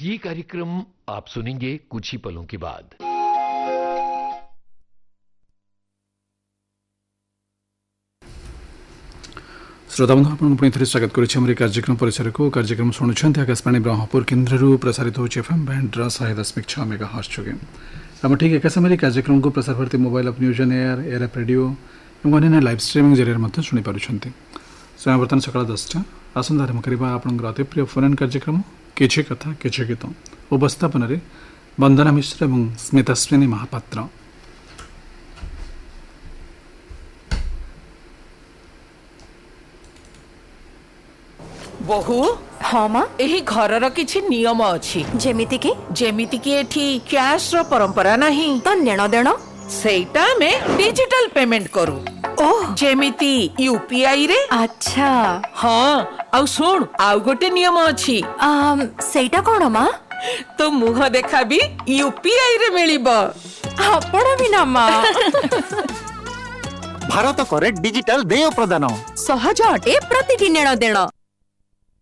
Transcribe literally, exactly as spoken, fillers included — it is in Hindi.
ये कार्यक्रम आप सुनेंगे कुछ ही पलों के बाद। श्रोता बंधु आपको पुणी थे स्वागत करें कार्यक्रम परिसर को। कार्यक्रम शुणुंट आकाशवाणी ब्रह्मपुर केन्द्र प्रसारित होची एफएम बैंड शहे दशमिक छः मेगा हर्ट्ज जोगे। आम ठीक एक समय कार्यक्रम को Prasar Bharati mobile up news on air air app radio और अन्य लाइव स्ट्रीमिंग जरिए शुणिपार। समय बर्तमान सका दसटा आसंता आरंभ करवा आपंकर अति प्रिय फोन इन कार्यक्रम किछि कथा किछि गीत। उपस्थापन वंदना मिश्र और स्मिताश्विनी महापात्र। बहु हाँ माँ एही घरर किछि नियम अछि जेमिति कि जेमिति कि एठी कैश रो परंपरा नहीं तो नेण देण सेटा में डिजिटल पेमेंट करू। ओह जेमिति यूपीआई रे। अच्छा हाँ आउ सुन आउ गोटे नियम अछि आम सेटा कोन माँ तो मुह देखा भी यूपीआई रे मिलिबो। आपण भी ना माँ भारत करे डिजिटल देय प्रदान सहज अटे प्रतिटी नेण देण।